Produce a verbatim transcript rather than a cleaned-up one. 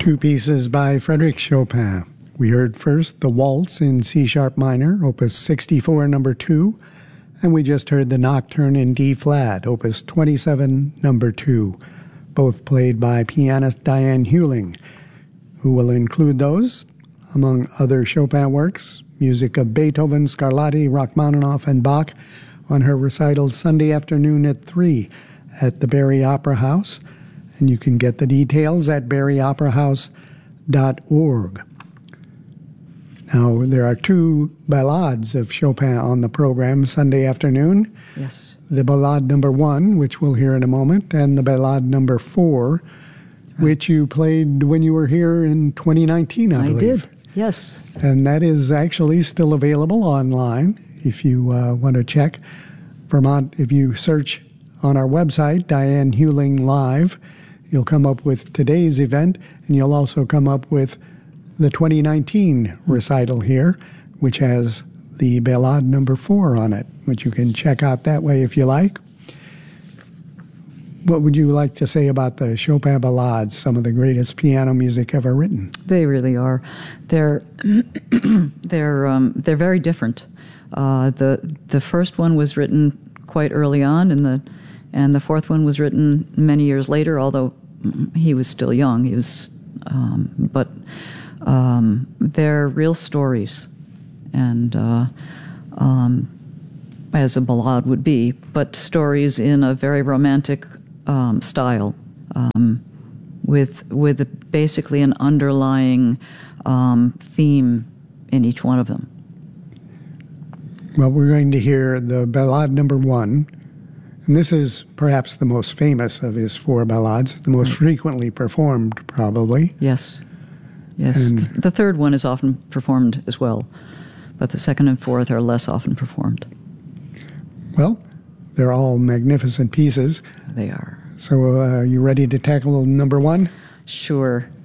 Two pieces by Frédéric Chopin. We heard first the Waltz in C-sharp minor, opus sixty-four, number two, and we just heard the Nocturne in D-flat, opus twenty-seven, number two, both played by pianist Diane Hewling, who will include those, among other Chopin works, music of Beethoven, Scarlatti, Rachmaninoff, and Bach on her recital Sunday afternoon at three at the Barry Opera House, and you can get the details at barry opera house dot org. Now, there are two ballades of Chopin on the program Sunday afternoon. Yes. The ballade number one, which we'll hear in a moment, and the ballade number four, right, which you played when you were here in twenty nineteen, I, I believe. I did, yes. And that is actually still available online if you uh, want to check. Vermont, if you search on our website, Diane Hewling Live, you'll come up with today's event, and you'll also come up with the twenty nineteen recital here, which has the ballade number four on it, which you can check out that way if you like. What would you like to say about the Chopin ballades, some of the greatest piano music ever written? They really are. They're they're um, they're very different. Uh, the the first one was written quite early on, and the and the fourth one was written many years later, although he was still young. He was, um, but um, they're real stories, and uh, um, as a ballade would be, but stories in a very romantic um, style, um, with with basically an underlying um, theme in each one of them. Well, we're going to hear the ballade number one. And this is perhaps the most famous of his four ballades, the most frequently performed, probably. Yes. Yes. And the third one is often performed as well, but the second and fourth are less often performed. Well, they're all magnificent pieces. They are. So uh, are you ready to tackle number one? Sure.